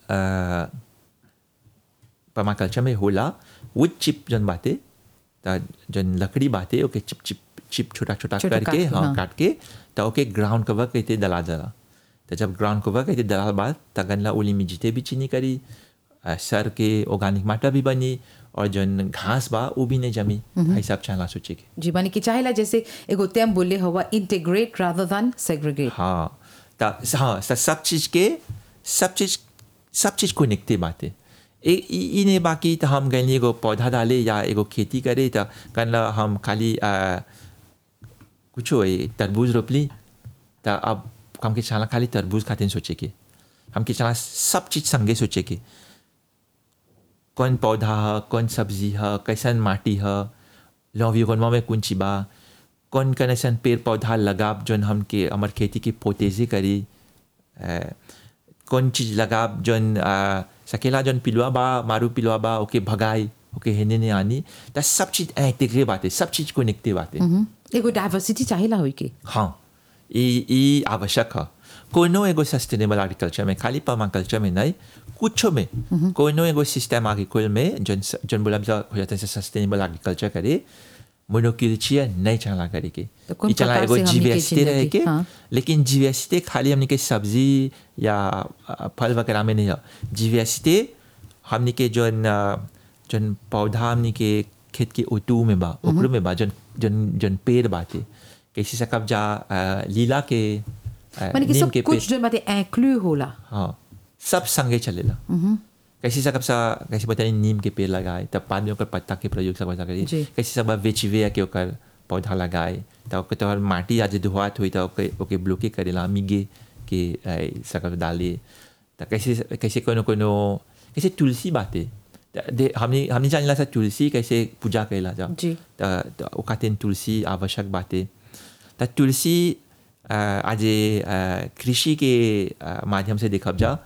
Permaculture में होला wood चिप जन बाते जन लकड़ी बाते ओके चिप चिप चिप छोटा छोटा छोटा करके काट के, हाँ। काट के तो ओके ग्राउंड कवर कहते दला दला तो जब ग्राउंड कवर कहते दला बाद तगनला उली में जिते भी चीनी करी सर के ऑर्गेनिक माटा भी बनी और जन घास बा वो भी नहीं जमी ऐसा चाहला सोचे के जी माने कि चाहेला जैसे एगो तेम बोले हवा इंटीग्रेट रादर देन सेग्रीगेट हाँ सब चीज को निकते बातें इन्हें बाकी तो हम गए एगो पौधा डाले या एगो खेती करे तो कल हम खाली कुछ तरबूज रोपली तो अब हम के चला खाली तरबूज खाते सोचे के हम के चला सब चीज संगे सोचे के कौन पौधा है कौन सब्जी है कैसन माटी है लौवियोगनमा में कौन चिबा कौन कैसन पेड़ पौधा लगाब जोन हम के हमार खेती की पोतेजे करी कौन चीज लगाब जोन सकेला जोन पिलुआ बा मारू पिलुआ बा ओके भगाई ओके हेने ने आनी तो सब चीज इंटीग्रे बातें सब चीज को निकते बातें एगो डाइवर्सिटी चाहेला होई के हाँ ये आवश्यक है कोनो एगो सस्टेनेबल एग्रीकल्चर में खाली पर्माकल्चर में नहीं कुछ में कोनो एगो सिस्टम एग्रीकल्चर में जन बोला हो जाता है सस्टेनेबल एग्रीकल्चर करे मोनोकल्चर नहीं चला करे के कौन ये चला प्रकार एगो से हमनी के जीवीएसटी रहे जिंदगी, के हाँ। लेकिन जीवीएसटी खाली हमने के सब्जी या फल वगैरह में नहीं है जीवीएसटी हमने के जन पौधा हमने के खेत के उतू में बा ओकरो में बा जन जन जन पेड़ बाते कैसे से कब जा लीला के माने कि नीम सब के कुछ जो बातें इंक्लूड होला हाँ सब संगे चलेला कैसे सब कैसे पता नहीं नीम के पेड़ लगाए तब बाद में ओकर पत्ता के प्रयोग सब करिए जी। कैसे सब वेचिवे के ओकर पौधा लगाए तब ओकर तोहर माटी आज धुआत हुई तब ओके ब्लॉके करेला मिगे के सकल डाले तो कैसे कैसे कोनो कोनो कैसे तुलसी बाते हमने जानला सा तुलसी कैसे पूजा कैला जा जी। तो ओकाते तुलसी आवश्यक बाते तो तुलसी आज कृषि के माध्यम से देखब जा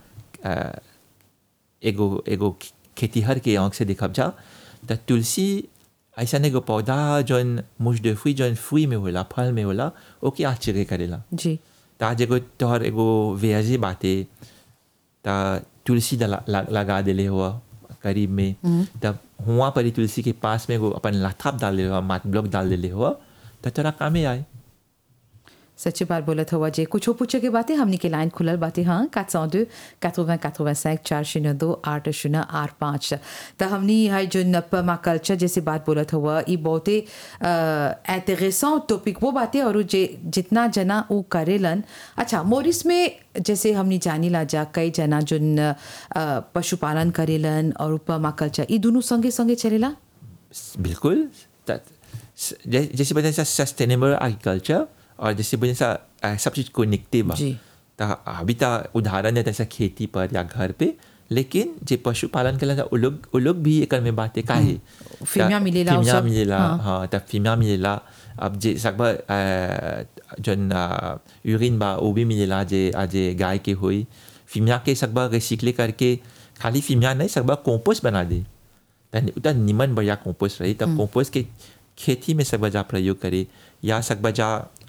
एगो खेतीहर के आँख से देखब जा तो तुलसी ऐसा एगो पौधा जौन मुजदफी जौन फुई में होला फल में होला ओके आश्चर्य करेला जी तो आज एगो तोहर एगो वेजी बाते तो तुलसी लगा देले हुआ करीब में तब हुआ पर तुलसी के पास में एगो अपन लाथाप डाल दे हुआ मात ब्लॉक डाल देले हुआ तो तोरा कामे आए सच्ची बात बोलत हुआ जे कुछ पूछे के बातें हमनी के लाइन खुलल बातें हाँ 402 80 85 402 8085 तो हमनी है जो पर्माकल्चर जैसे बात बोलत हुआ ये बहुत ही इंटरेसेंट टॉपिक वो बातें और जे जितना जना वो करेलन अच्छा मोरिस में जैसे हमनी जानी ला जा कई जना जो पशुपालन करेलन और पर्माकल्चर ये दोनों संगे संगे चलेला बिल्कुल जैसे बताया सस्टेनेबल एग्रीकल्चर और जैसे बोले सब चीज़ को निकते बा जी। तो अभी तो उदाहरण है ऐसा खेती पर या घर पे लेकिन जो पशुपालन के लिए वो लोग भी एक में बातें का है फीमिया मिलेला वो सब, मिलेला हाँ। हाँ तो फीमिया मिलेला अब जे सकबा जन यूरिन बा वो भी मिलेला जे आज गाय के हुई फीमिया के सकबा रिसाइकल करके खाली फीमिया नहीं सकबा कंपोस्ट बना दे उतना निमन बढ़िया कंपोस्ट रही तब कंपोस्ट के खेती में सकबा जा प्रयोग करे या सकबा जा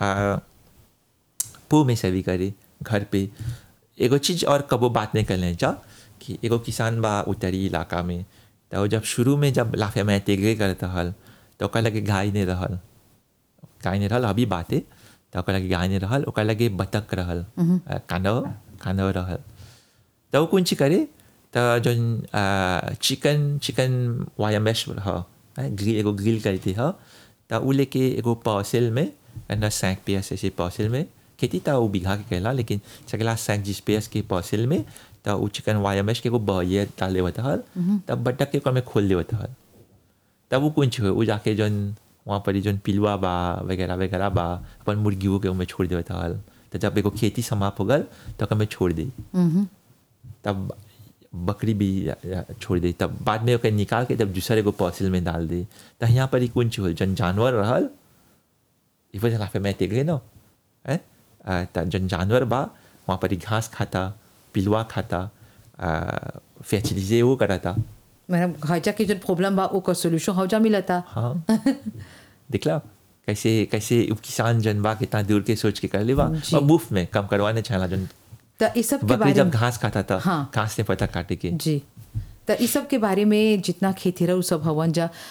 पो में सेवी करे घर पे एगो चीज़ और कबो बात नहीं करने जा कि एगो किसान बा उत्तरी इलाका में तो जब शुरू में जब लाफे में तेगरे करता हल तो ओकर लगे गाय नहीं रहल अभी बात है तो ओकर लगे गाय नहीं रहल ओकर लगे बतख रहल कांदव रहल तो कौन चीज करे तो जो चिकन वायमेश ग्रिल एगो ग्रिल करती है तो वो लेके एगो पार्सल में अंदर 5 PS ऐसे पार्सल में खेती था वो बीघा के कहला लेकिन सकला 5 PS के पार्सल में तो वो चिकन वायमेश के एगो बहिए डाल देता हल तब बटक के ओकर में खोल देता हल तब वो कौन चीज वो जाके जौन वहाँ पर जौन पिलुआ बा वगैरह वगैरह बा अपन मुर्गियों के में छोड़ देता हल तो जब एगो खेती समाप्त हो गल तो ओकर में छोड़ दी तब बकरी भी छोड़ दे तब बाद में ओके निकाल के तब दूसरे एगो पार्सल में डाल दे तो यहाँ पर ही कौन चीज होल जन जानवर रहल इस वजह लाफे मैं तेगरे न जन जानवर बा वहाँ पर ही घास खाता पिलुआ खाता फैचलीजे वो कराता मतलब हजा के जो प्रॉब्लम बा ओकर सॉल्यूशन हजा मिलता हाँ दिखला कैसे कैसे किसान जन बा कितना दूर के सोच के कर ले बा जी। और मुफ्त में कम करवाने चाहला जन तो इस सब के बकरी बारे जब में घास खाता था हाँ। घास से पता काटे के जी तो इस सब के बारे में जितना खेती रहा उ सब हवन जा